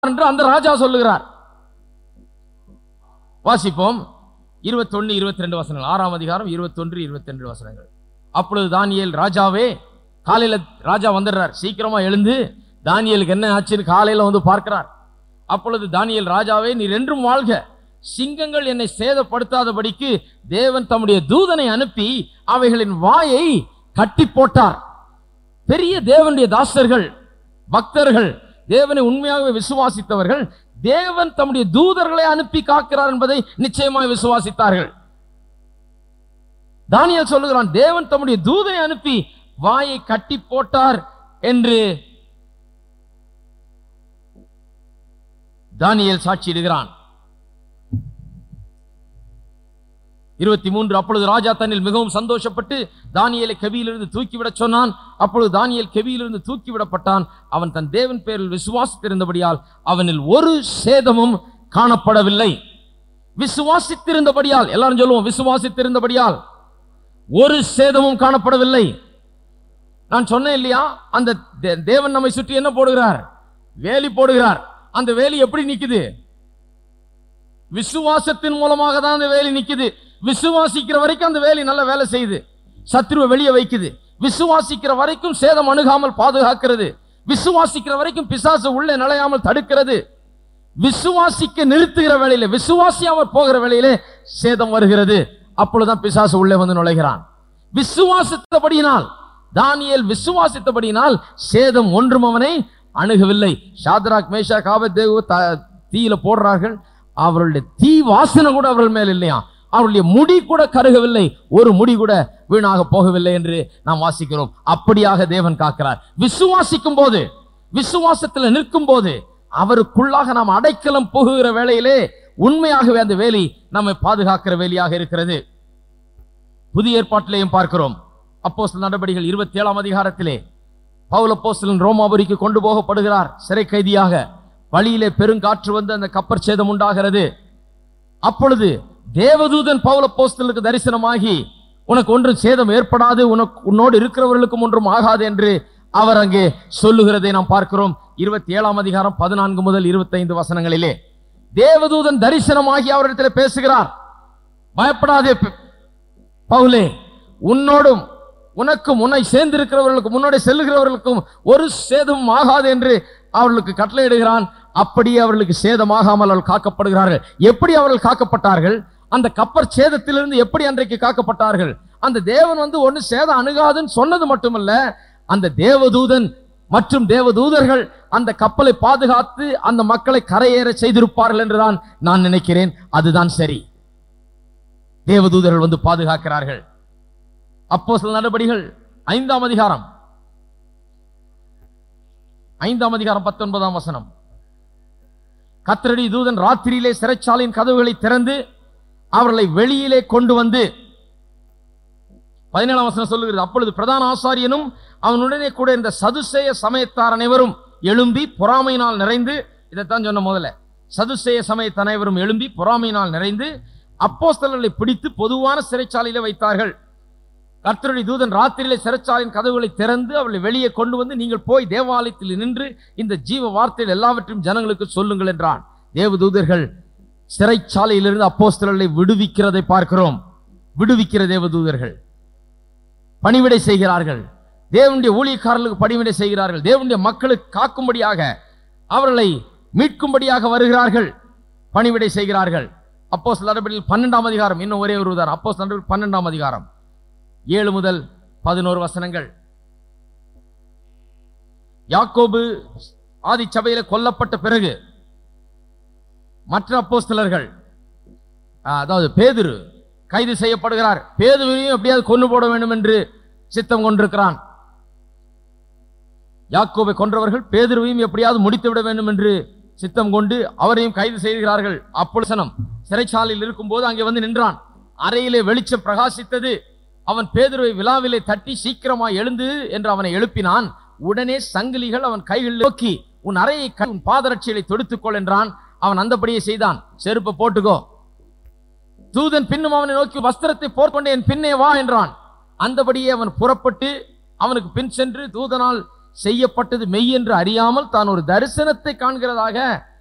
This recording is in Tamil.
என்று அந்த ராஜா சொல்லுகிறார். வாசிப்போம் 21, 22 வசனங்கள். 6ஆம் அதிகாரம் 21, 22 வசனங்கள். அப்பொழுது தானியேல், ராஜாவே, காலையில ராஜா வந்துடுறார், சீக்கிரமா எழுந்து தானியேலுக்கு என்ன ஆச்சுன்னு காலையில வந்து பார்க்கிறார். அப்பொழுது தானியேல், ராஜாவே, நீர் என்றும் வாழ்க, சிங்கங்கள் என்னை சேதப்படுத்தாதபடிக்கு தேவன் தம்முடைய தூதனை அனுப்பி அவைகளின் வாயை கட்டி போட்டார். பெரிய தேவனுடைய தாசர்கள், பக்தர்கள், தேவனை உண்மையாகவே விசுவாசித்தவர்கள் தேவன் தம்முடைய தூதர்களை அனுப்பி காக்கிறார் என்பதை நிச்சயமாய் விசுவாசித்தார்கள். தானியேல் சொல்லுகிறான், தேவன் தம்முடைய தூதனை அனுப்பி வாயை கட்டி போட்டார் என்று தானியேல் சாட்சியிடுகிறான். 23. அப்பொழுது ராஜா தன்னில் மிகவும் சந்தோஷப்பட்டு தானியேலை கெபியிலிருந்து தூக்கிவிட சொன்னான். அப்பொழுது தானியேல் கெபியிலிருந்து தூக்கிவிடப்பட்டான். அவன் தன் தேவன் பேரில் விசுவாசித்திருந்தபடியால் அவனில் ஒரு சேதமும் காணப்படவில்லை. விசுவாசித்திருந்தபடியால், எல்லாரும் சொல்லுவோம், விசுவாசித்திருந்தபடியால் ஒரு சேதமும் காணப்படவில்லை. நான் சொன்னேன் இல்லையா, அந்த தேவன் நம்மை சுற்றி என்ன போடுகிறார்? வேலி போடுகிறார். அந்த வேலி எப்படி நிக்குது? விசுவாசத்தின் மூலமாக தான் அந்த வேலி நிக்குது. விசுவாசிக்கிற வரைக்கும் அந்த வேலி நல்ல வேலை செய்யுது, சத்துருவை வெளியே வைக்குது. விசுவாசிக்கிற வரைக்கும் சேதம் அணுகாமல் பாதுகாக்கிறது. விசுவாசிக்கிற வரைக்கும் பிசாசு உள்ளே நுழையாமல் தடுக்கிறது. விசுவாசிக்க நிறுத்துகிற வேளையில, விசுவாசியாமல் போகிற வேளையிலே சேதம் வருகிறது. அப்பொழுதுதான் பிசாசு உள்ளே வந்து நுழைகிறான். விசுவாசித்தபடியினால், தானியேல் விசுவாசித்தபடியினால் சேதம் ஒன்றும் அவனை அணுகவில்லை. ஷாத்ராக், மேஷாக், ஆபேத்நேகோ தீயில போடுறார்கள். அவர்களுடைய தீ வாசனை கூட அவர்கள் மேல் இல்லையா, அவருடைய முடி கூட கருகவில்லை, ஒரு முடி கூட வீணாக போகவில்லை என்று நாம் வாசிக்கிறோம். அப்படியாக தேவன் காக்கிறார். விசுவாசிக்கும் போது, விசுவாசத்தில் நிற்கும் போது, அவருக்குள்ளாக நாம் அடைக்கலம் புகுகிற வேளையிலே உண்மையாகவே அந்த வேலி நம்மை பாதுகாக்கிற வேலியாக இருக்கிறது. புதிய ஏற்பாட்டிலேயும் பார்க்கிறோம். அப்போஸ்தலர் நடபடிகள் 27ஆம் அதிகாரத்திலே பவுல் அப்போஸ்தலன் ரோமாபுரிக்கு கொண்டு போகப்படுகிறார் சிறை கைதியாக. வழியிலே பெருங்காற்று வந்து அந்த கப்பற் சேதம் உண்டாகிறது. அப்பொழுது தேவதூதன் பவுல் அப்போஸ்தலனுக்கு தரிசனமாகி, உனக்கு ஒன்றும் சேதம் ஏற்படாது, உன்னோடு இருக்கிறவர்களுக்கும் ஒன்றும் ஆகாது என்று அவர் அங்கே சொல்லுகிறதை நாம் பார்க்கிறோம். 27ஆம் அதிகாரம் 14 முதல் 25 வசனங்களிலே தேவதூதன் தரிசனமாகி அவரிடத்தில் பேசுகிறார். பயப்படாதே பவுலே, உன்னோடும் உனக்கும் உன்னை சேர்ந்திருக்கிறவர்களுக்கும் உன்னோட செல்லுகிறவர்களுக்கும் ஒரு சேதமும் ஆகாது என்று அவர்களுக்கு கட்டளையிடுகிறான். அப்படியே அவர்களுக்கு சேதமாகாமல் அவர்கள் காக்கப்படுகிறார்கள். எப்படி அவர்கள் காக்கப்பட்டார்கள்? அந்த கப்பற் சேதத்திலிருந்து எப்படி அன்றைக்கு காக்கப்பட்டார்கள்? அந்த தேவன் வந்து ஒன்னு சேதம் அணுகாதுன்னு சொன்னது மட்டுமல்ல, அந்த தேவதூதன் மற்றும் தேவதூதர்கள் அந்த கப்பலை பாதுகாத்து அந்த மக்களை கரையேற செய்திருப்பார்கள் என்றுதான் நான் நினைக்கிறேன். அதுதான் சரி. தேவதூதர்கள் வந்து பாதுகாக்கிறார்கள். அப்போஸ்தலர் நடபடிகள் 5ஆம் அதிகாரம் 19ஆம் வசனம். கர்த்தருடைய தூதன் ராத்திரியிலே சிறைச்சாலையின் கதவுகளை திறந்து அவர்களை வெளியிலே கொண்டு வந்து, 17ஆம் வசனம் சொல்லுகிறது, அப்பொழுது பிரதான ஆசாரியனும் அவனுடனே கூட இந்த சதுசேய சமயத்தார் அனைவரும் எழும்பி பொறாமையினால் நிறைந்து, இதைத்தான் சொன்ன முதல்ல, சதுசேய சமயத்த அனைவரும் எழும்பி பொறாமையினால் நிறைந்து அப்போஸ்தலர்களை பிடித்து பொதுவான சிறைச்சாலையில வைத்தார்கள். கர்த்தருடைய தூதன் ராத்திரியிலே சிறைச்சாலையின் கதவுகளை திறந்து அவர்களை வெளியே கொண்டு வந்து, நீங்கள் போய் தேவாலயத்தில் நின்று இந்த ஜீவ வார்த்தையில் எல்லாவற்றையும் ஜனங்களுக்கு சொல்லுங்கள் என்றான். தேவதூதர்கள் சிறைச்சாலையிலிருந்து அப்போஸ்தலர்களை விடுவிக்கிறதை பார்க்கிறோம். விடுவிக்கிற தேவதூதர்கள் பணிவிடை செய்கிறார்கள். தேவனுடைய ஊழியக்காரர்களுக்கு பணிவிடை செய்கிறார்கள். தேவனுடைய மக்களுக்கு காக்கும்படியாக, அவர்களை மீட்கும்படியாக வருகிறார்கள், பணிவிடை செய்கிறார்கள். அப்போஸ்தலர் நடபடிகள் 12ஆம் அதிகாரம், இன்னும் ஒரே ஒரு உதாரணம். அப்போஸ்தலர் நடபடிகள் 12ஆம் அதிகாரம் 7 முதல் 11 வசனங்கள். யாக்கோபு ஆதி சபையில கொல்லப்பட்ட பிறகு மற்ற அப்போஸ்தலர்கள், அதாவது பேதுரு கைது செய்யப்படுகிறார். பேதுருவையும் எப்படியாவது கொண்டு போட வேண்டும் என்று சித்தம் கொண்டிருக்கிறான். யாக்கோபை கொன்றவர்கள் பேதுருவையும் எப்படியாவது முடித்து விட வேண்டும் என்று சித்தம் கொண்டு அவரையும் கைது செய்கிறார்கள். அப்பொழுது சிறைச்சாலையில் இருக்கும் போது அங்கே வந்து நின்றான். அறையிலே வெளிச்சம் பிரகாசித்தது. அவன் பேதுருவை விழாவிலே தட்டி சீக்கிரமாய் எழுந்து என்று அவனை எழுப்பினான். உடனே சங்கிலிகள் அவன் கைகளில் நோக்கி, உன் அறையை உன் பாதரட்சிகளை தொடுத்துக்கொள் என்றான். அவன் அந்தபடியே செய்தான். செருப்பை போட்டுக்கோ. தூதன் பின்னும் அவனை நோக்கி, வஸ்திரத்தை போர்க்கொண்டு என் பின்னே வா என்றான். அந்தபடியே அவன் புறப்பட்டு அவனுக்கு பின் சென்று தூதனால் செய்யப்பட்டது மெய் என்று அறியாமல் தான் ஒரு தரிசனத்தை காண்கிறதாக